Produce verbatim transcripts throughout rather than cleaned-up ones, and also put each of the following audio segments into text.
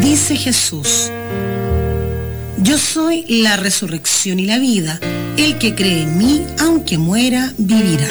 Dice Jesús: yo soy la resurrección y la vida. El que cree en mí, aunque muera, vivirá.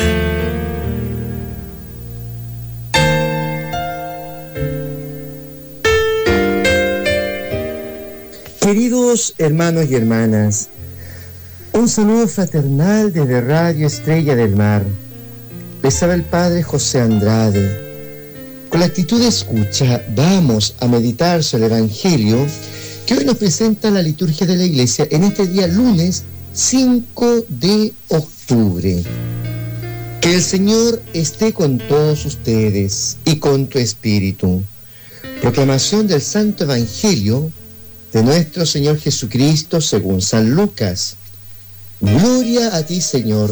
Queridos hermanos y hermanas, un saludo fraternal desde Radio Estrella del Mar. Les habla el Padre José Andrade. Con la actitud de escucha vamos a meditar sobre el Evangelio que hoy nos presenta la liturgia de la Iglesia en este día lunes cinco de octubre. Que el Señor esté con todos ustedes y con tu espíritu. Proclamación del Santo Evangelio de nuestro Señor Jesucristo según San Lucas. Gloria a ti, Señor.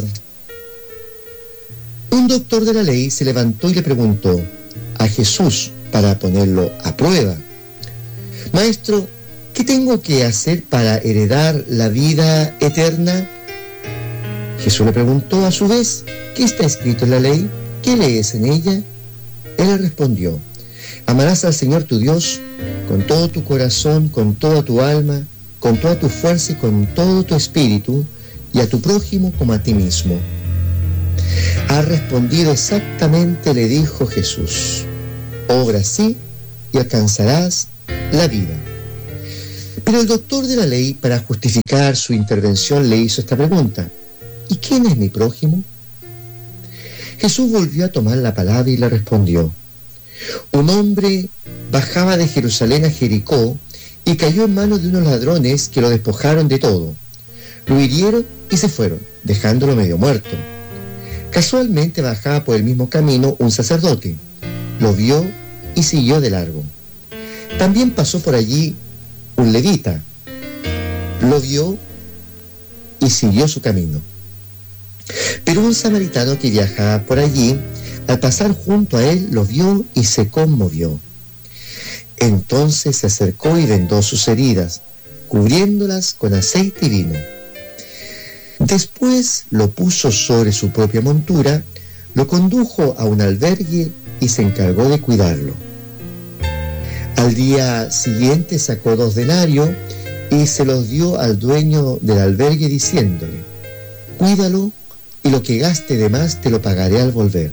Un doctor de la ley se levantó y le preguntó a Jesús para ponerlo a prueba: Maestro, ¿qué tengo que hacer para heredar la vida eterna? Jesús le preguntó a su vez: ¿qué está escrito en la ley? ¿Qué lees en ella? Él le respondió: amarás al Señor tu Dios con todo tu corazón, con toda tu alma, con toda tu fuerza y con todo tu espíritu, y a tu prójimo como a ti mismo. Has respondido exactamente, le dijo Jesús. Obra así y alcanzarás la vida. Pero el doctor de la ley, para justificar su intervención, le hizo esta pregunta: ¿y quién es mi prójimo? Jesús volvió a tomar la palabra y le respondió: un hombre bajaba de Jerusalén a Jericó y cayó en manos de unos ladrones que lo despojaron de todo. Lo hirieron y se fueron, dejándolo medio muerto. Casualmente bajaba por el mismo camino un sacerdote. Lo vio y siguió de largo. También pasó por allí un levita. Lo vio y siguió su camino. Pero un samaritano que viajaba por allí, al pasar junto a él, lo vio y se conmovió. Entonces se acercó y vendó sus heridas, cubriéndolas con aceite y vino. Después lo puso sobre su propia montura, lo condujo a un albergue y se encargó de cuidarlo. Al día siguiente sacó dos denarios y se los dio al dueño del albergue diciéndole: cuídalo y lo que gaste de más te lo pagaré al volver.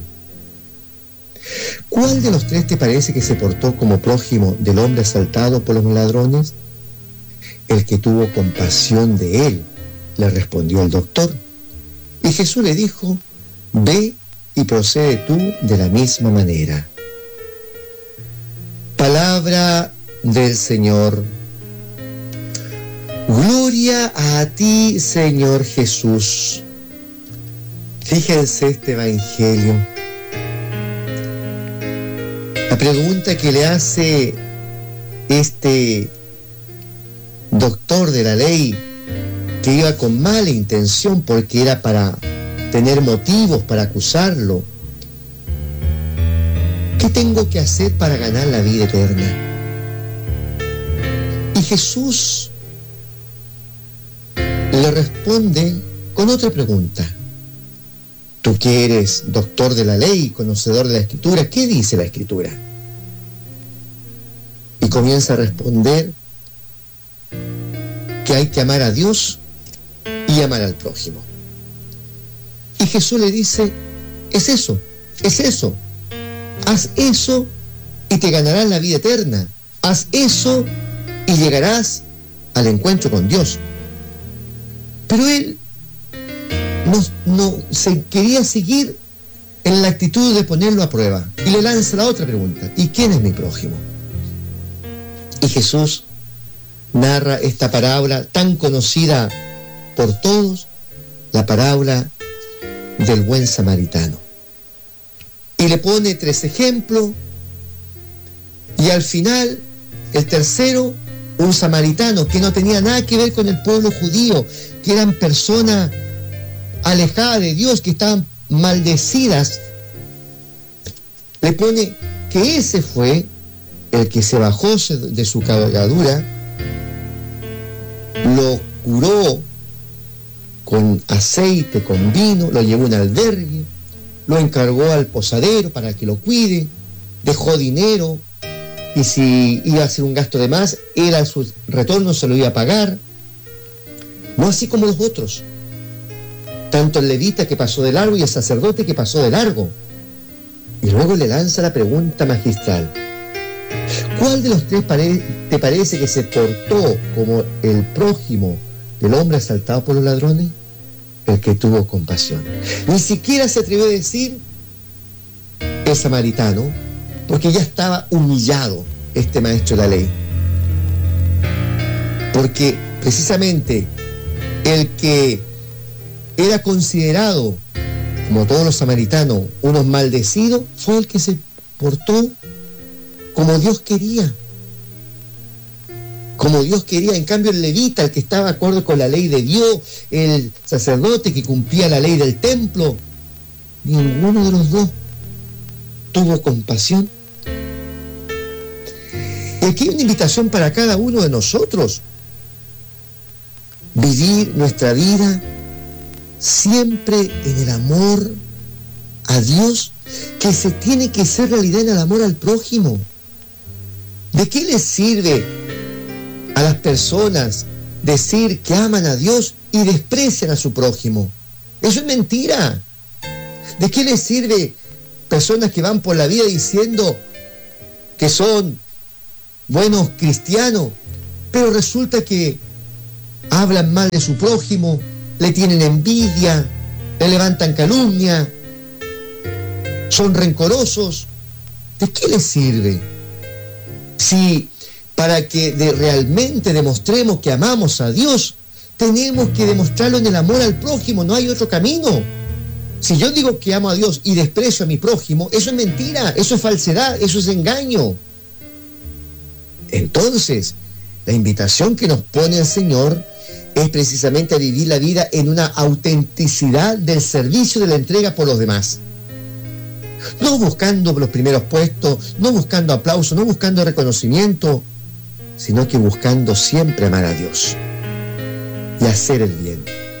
¿Cuál de los tres te parece que se portó como prójimo del hombre asaltado por los ladrones? El que tuvo compasión de él, le respondió el doctor. Y Jesús le dijo: ve y procede tú de la misma manera. Palabra del Señor. Gloria a ti, Señor Jesús. Fíjense este evangelio. La pregunta que le hace este doctor de la ley, que iba con mala intención porque era para tener motivos para acusarlo: ¿qué tengo que hacer para ganar la vida eterna? Y Jesús le responde con otra pregunta. Tú que eres doctor de la ley, conocedor de la Escritura, ¿qué dice la Escritura? Y comienza a responder que hay que amar a Dios y amar al prójimo. Y Jesús le dice: es eso, es eso. Haz eso y te ganarás la vida eterna. Haz eso y llegarás al encuentro con Dios. Pero él no, no se quería seguir en la actitud de ponerlo a prueba y le lanza la otra pregunta: ¿y quién es mi prójimo? Y Jesús narra esta parábola tan conocida por todos, la parábola del buen samaritano. Y le pone tres ejemplos, y al final, el tercero, un samaritano que no tenía nada que ver con el pueblo judío, que eran personas alejadas de Dios, que estaban maldecidas. Le pone que ese fue el que se bajó de su cabalgadura, lo curó con aceite, con vino, lo llevó a un albergue, lo encargó al posadero para que lo cuide, dejó dinero y si iba a hacer un gasto de más, él a su retorno se lo iba a pagar. No así como los otros. Tanto el levita que pasó de largo y el sacerdote que pasó de largo. Y luego le lanza la pregunta magistral. ¿Cuál de los tres pare- te parece que se portó como el prójimo del hombre asaltado por los ladrones? El que tuvo compasión. Ni siquiera se atrevió a decir el samaritano, porque ya estaba humillado este maestro de la ley. Porque precisamente el que era considerado, como todos los samaritanos, unos maldecidos, fue el que se portó como Dios quería. Como Dios quería. En cambio, el levita, el que estaba de acuerdo con la ley de Dios, el sacerdote que cumplía la ley del templo, ninguno de los dos tuvo compasión. Y aquí hay una invitación para cada uno de nosotros. Vivir nuestra vida siempre en el amor a Dios, que se tiene que ser realidad en el amor al prójimo. ¿De qué les sirve a las personas decir que aman a Dios y desprecian a su prójimo? Eso es mentira. ¿De qué les sirve personas que van por la vida diciendo que son buenos cristianos, pero resulta que hablan mal de su prójimo, le tienen envidia, le levantan calumnia, son rencorosos? ¿De qué les sirve? Si para que de realmente demostremos que amamos a Dios, tenemos que demostrarlo en el amor al prójimo, no hay otro camino. Si yo digo que amo a Dios y desprecio a mi prójimo, eso es mentira, eso es falsedad, eso es engaño. Entonces, la invitación que nos pone el Señor es precisamente a vivir la vida en una autenticidad del servicio, de la entrega por los demás. No buscando los primeros puestos, no buscando aplauso, no buscando reconocimiento, sino que buscando siempre amar a Dios y hacer el bien.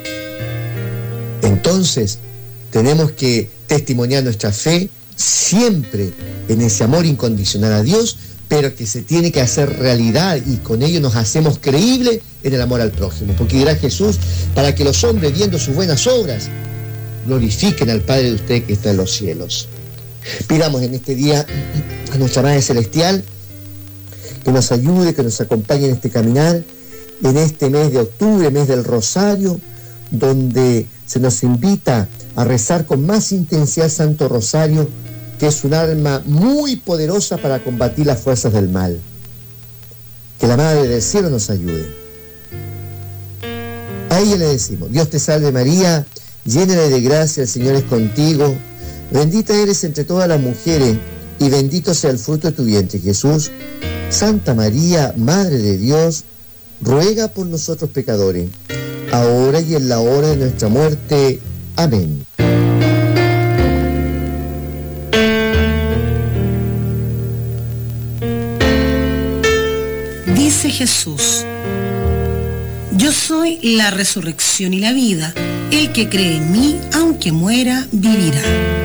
Entonces, tenemos que testimoniar nuestra fe siempre en ese amor incondicional a Dios, pero que se tiene que hacer realidad, y con ello nos hacemos creíbles en el amor al prójimo. Porque dirá Jesús, para que los hombres, viendo sus buenas obras, glorifiquen al Padre de usted que está en los cielos. Pidamos en este día a nuestra Madre Celestial que nos ayude, que nos acompañe en este caminar, en este mes de octubre, mes del Rosario, donde se nos invita a rezar con más intensidad el Santo Rosario, que es un arma muy poderosa para combatir las fuerzas del mal. Que la Madre del Cielo nos ayude. A ella le decimos: Dios te salve María, llena de gracia, el Señor es contigo, bendita eres entre todas las mujeres, y bendito sea el fruto de tu vientre, Jesús. Santa María, Madre de Dios, ruega por nosotros pecadores, ahora y en la hora de nuestra muerte. Amén. Dice Jesús: yo soy la resurrección y la vida. El que cree en mí, aunque muera, vivirá.